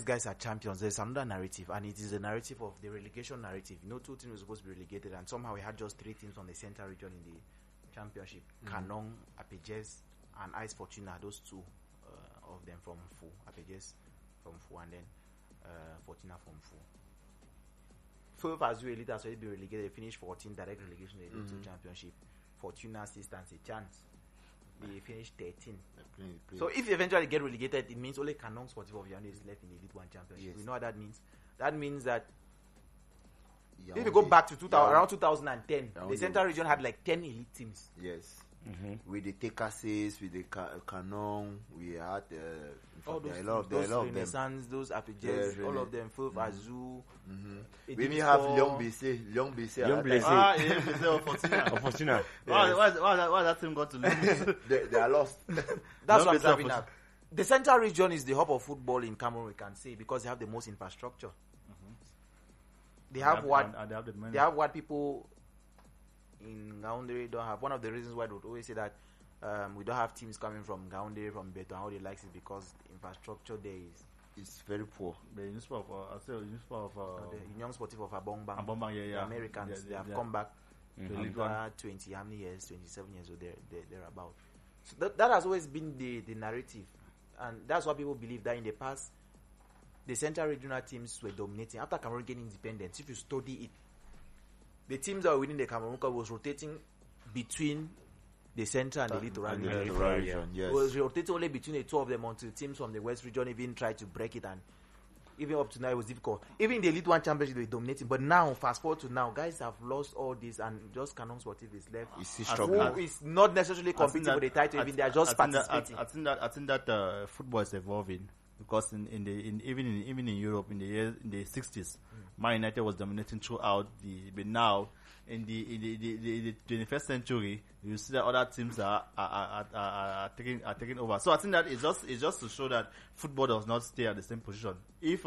guys are champions, there's another narrative, and it is the narrative of the relegation narrative. 2 teams were supposed to be relegated, and somehow we had just 3 teams from the central region in the championship. Canon, Apaches, and Ice Fortuna, those 2 of them from Fu. Apaches from Fu, and then Fortuna from Fu. Full as Elite has already been relegated. They finished 14, direct relegation in the Elite 2 championship. Fortuna still stands a chance. They finished 13. So if you eventually get relegated, it means only Canon Sportive of Yaoundé is left in the Elite 1 championship. Yes. We know what that means. That means that if you go back to around 2010, the Central Region had like 10 elite teams. Yes. With the Tekases, with the Canon, we had All those, a lot of Renaissance, them. those Apaches, all of them, Full Azul. We may have Lyon BC. Fortuna. Why that team got to lose? They are lost. That's what I'm driving at. The Central Region is the hub of football in Cameroon, we can say, because they have the most infrastructure. They have what people in Gaoundé don't have. One of the reasons why they would always say that we don't have teams coming from Gaoundé, from Beto, and all they like is because the infrastructure there is It's very poor. The Union Sportif of Abongbang. The Americans, they have come back after 20, how many years? 27 years, so they're about. So that has always been the narrative, and that's what people believe, that in the past the central regional teams were dominating. After Cameroon gained independence, if you study it, the teams that were winning the Cameroon Cup was rotating between the central and the littoral region. Yes. It was rotating only between the 2 of them until teams from the West region even tried to break it, and even up to now it was difficult. Even in the Elite 1 championship they were dominating, but now, fast forward to now, guys have lost all this and just Canon Sportif is left. It's not necessarily competing for the title, even they are just participating. I think that football is evolving, because even in Europe in the 60s, Man United was dominating throughout but now in the 21st century, you see that other teams are taking over. So I think that it's just to show that football does not stay at the same position.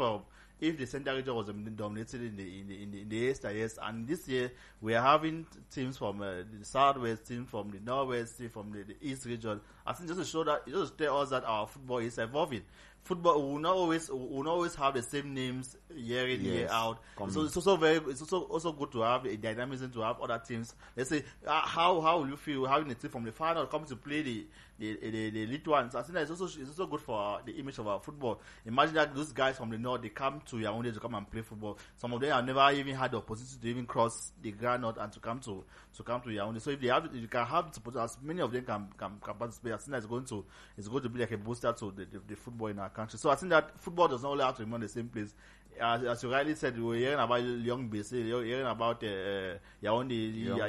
If the Central region was dominated in the years, and this year we are having teams from the Southwest, team from the Northwest, team from the East region. I think just to show that, just to tell us that our football is evolving. Football will not always have the same names year in, year out. So it's also good to have a dynamism, to have other teams. Let's say how will you feel having a team from the final coming to play the Elite Ones? I think that it's also good for the image of our football. Imagine that those guys from the north, they come to Yaoundé to come and play football. Some of them have never even had the opportunity to even cross the Grand North and to come to Yaoundé. So if you can have as many of them can participate, I think that it's going to be like a booster to the football in our country. So I think that football does not only have to remain the same place. As you rightly said, we were hearing about Lyon BC, hearing about Yaoundé,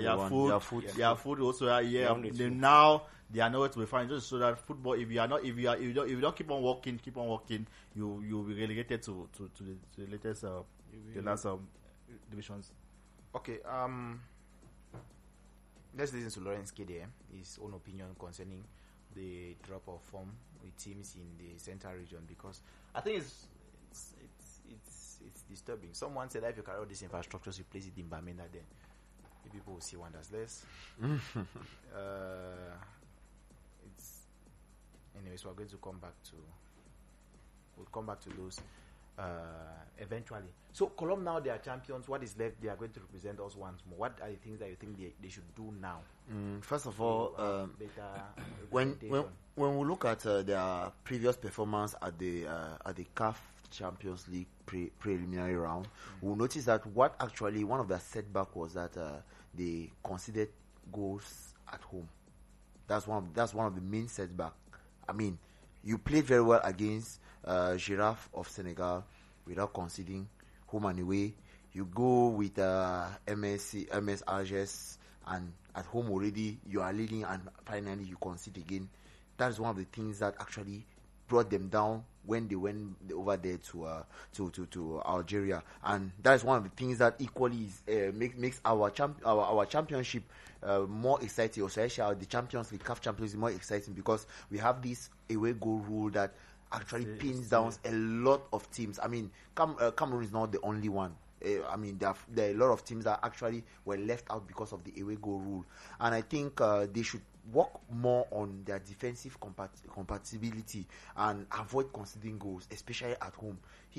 Yafoot also here. Now they are nowhere to be found. Just so that football, if you don't keep on working, you'll be relegated to the latest the last divisions. Okay, let's listen to Lawrence Kede, his own opinion concerning the drop of form with teams in the central region, because I think it's disturbing. Someone said that if you carry all these infrastructures, you place it in Bamenda, then people will see wonders. Anyways, we're going to come back to those eventually. So Cologne, now they are champions. What is left? They are going to represent us once more. What are the things that you think they should do now? First of all, when we look at their previous performance at the CAF Champions League preliminary round, we'll notice that one of their setback was that they conceded goals at home. That's one of the main setback. I mean, you played very well against Giraffe of Senegal without conceding home and away. You go with MS Alges, and at home already you are leading, and finally you concede again. That's one of the things that actually brought them down when they went over there to Algeria, and that is one of the things that equally makes our championship more exciting, or especially the Champions League, CAF Champions League more exciting, because we have this away goal rule that actually pins down a lot of teams. I mean, Cameroon is not the only one. I mean, there are a lot of teams that actually were left out because of the away goal rule, and I think they should work more on their defensive compatibility and avoid conceding goals, especially at home.